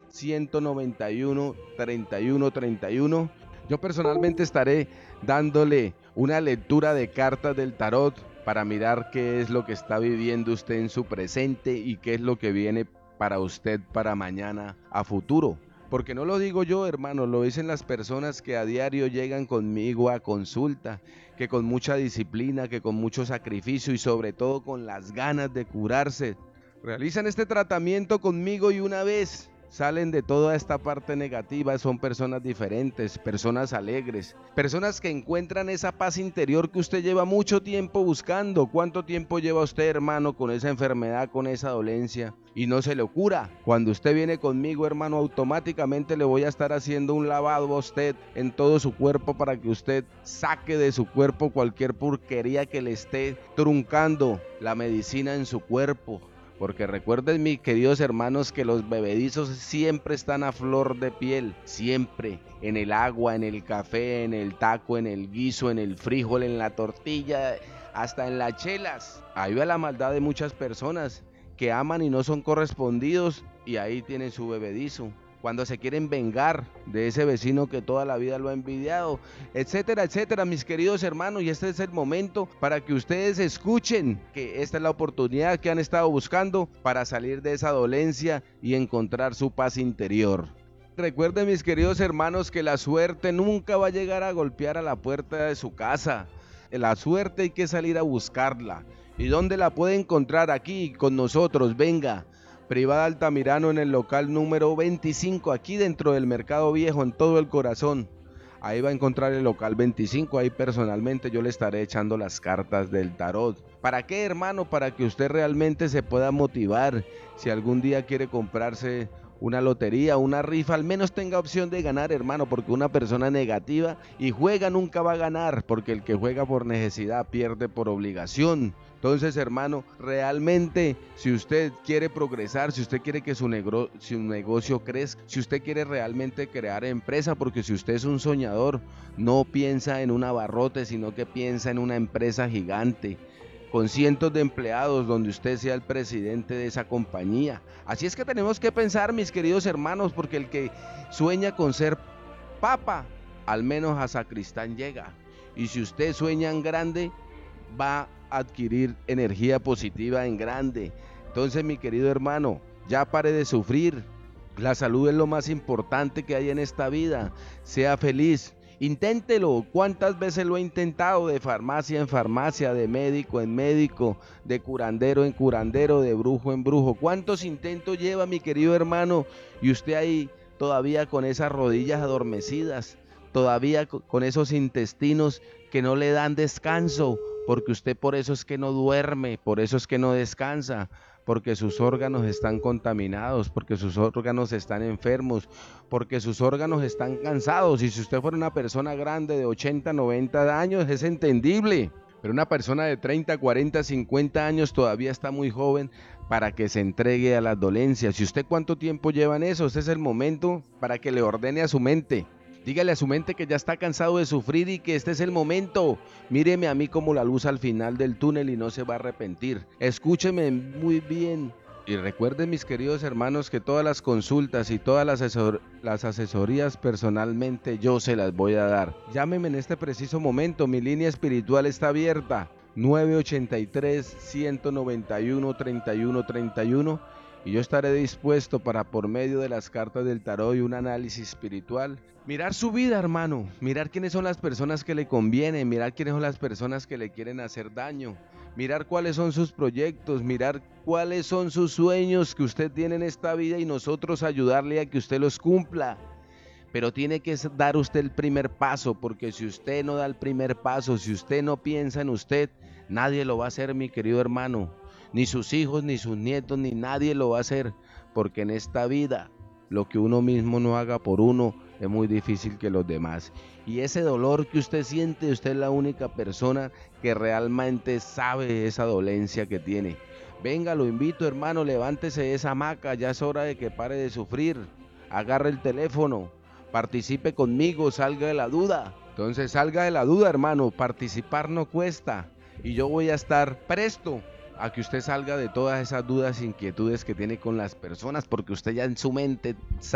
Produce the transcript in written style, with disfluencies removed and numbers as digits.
191-3131. Yo personalmente estaré dándole una lectura de cartas del tarot para mirar qué es lo que está viviendo usted en su presente y qué es lo que viene para usted para mañana a futuro. Porque no lo digo yo, hermano, lo dicen las personas que a diario llegan conmigo a consulta, que con mucha disciplina, que con mucho sacrificio y sobre todo con las ganas de curarse, realizan este tratamiento conmigo y una vez salen de toda esta parte negativa, son personas diferentes, personas alegres, personas que encuentran esa paz interior que usted lleva mucho tiempo buscando. ¿Cuánto tiempo lleva usted, hermano, con esa enfermedad, con esa dolencia? Y no se le cura. Cuando usted viene conmigo, hermano, automáticamente le voy a estar haciendo un lavado a usted en todo su cuerpo para que usted saque de su cuerpo cualquier porquería que le esté truncando la medicina en su cuerpo. Porque recuerden, mis queridos hermanos, que los bebedizos siempre están a flor de piel, siempre, en el agua, en el café, en el taco, en el guiso, en el frijol, en la tortilla, hasta en las chelas. Ahí va la maldad de muchas personas que aman y no son correspondidos y ahí tienen su bebedizo. Cuando se quieren vengar de ese vecino que toda la vida lo ha envidiado, etcétera, etcétera, mis queridos hermanos. Y este es el momento para que ustedes escuchen que esta es la oportunidad que han estado buscando para salir de esa dolencia y encontrar su paz interior. Recuerden, mis queridos hermanos, que la suerte nunca va a llegar a golpear a la puerta de su casa. La suerte hay que salir a buscarla. ¿Y dónde la puede encontrar? Aquí con nosotros, venga. Privada Altamirano en el local número 25, aquí dentro del Mercado Viejo, en todo el corazón. Ahí va a encontrar el local 25, ahí personalmente yo le estaré echando las cartas del tarot. ¿Para qué, hermano? Para que usted realmente se pueda motivar. Si algún día quiere comprarse una lotería, una rifa, al menos tenga opción de ganar, hermano, porque una persona negativa y juega nunca va a ganar, porque el que juega por necesidad pierde por obligación. Entonces, hermano, realmente si usted quiere progresar, si usted quiere que su negocio crezca, si usted quiere realmente crear empresa, porque si usted es un soñador, no piensa en un abarrote, sino que piensa en una empresa gigante, con cientos de empleados, donde usted sea el presidente de esa compañía. Así es que tenemos que pensar, mis queridos hermanos, porque el que sueña con ser papa, al menos a sacristán llega. Y si usted sueña en grande, va a adquirir energía positiva en grande. Entonces, mi querido hermano, ya pare de sufrir. La salud es lo más importante que hay en esta vida. Sea feliz. Inténtelo. ¿Cuántas veces lo he intentado? De farmacia en farmacia, de médico en médico, de curandero en curandero, de brujo en brujo. ¿Cuántos intentos lleva, mi querido hermano? Y usted ahí todavía con esas rodillas adormecidas, todavía con esos intestinos que no le dan descanso, porque usted por eso es que no duerme, por eso es que no descansa, porque sus órganos están contaminados, porque sus órganos están enfermos, porque sus órganos están cansados. Y si usted fuera una persona grande de 80, 90 años, es entendible. Pero una persona de 30, 40, 50 años todavía está muy joven para que se entregue a las dolencias. ¿Y usted cuánto tiempo lleva en eso? Este es el momento para que le ordene a su mente. Dígale a su mente que ya está cansado de sufrir y que este es el momento. Míreme a mí como la luz al final del túnel y no se va a arrepentir. Escúcheme muy bien. Y recuerden, mis queridos hermanos, que todas las consultas y todas las asesorías personalmente yo se las voy a dar. Llámeme en este preciso momento, mi línea espiritual está abierta. 983-191-3131 y yo estaré dispuesto para, por medio de las cartas del tarot y un análisis espiritual, mirar su vida, hermano, mirar quiénes son las personas que le convienen, mirar quiénes son las personas que le quieren hacer daño, mirar cuáles son sus proyectos, mirar cuáles son sus sueños que usted tiene en esta vida y nosotros ayudarle a que usted los cumpla. Pero tiene que dar usted el primer paso, porque si usted no da el primer paso, si usted no piensa en usted, nadie lo va a hacer, mi querido hermano. Ni sus hijos, ni sus nietos, ni nadie lo va a hacer, porque en esta vida lo que uno mismo no haga por uno es muy difícil que los demás. Y ese dolor que usted siente, usted es la única persona que realmente sabe esa dolencia que tiene. Venga, lo invito, hermano, levántese de esa hamaca, ya es hora de que pare de sufrir. Agarre el teléfono, participe conmigo, salga de la duda. Entonces salga de la duda, hermano, participar no cuesta. Y yo voy a estar presto a que usted salga de todas esas dudas e inquietudes que tiene con las personas, porque usted ya en su mente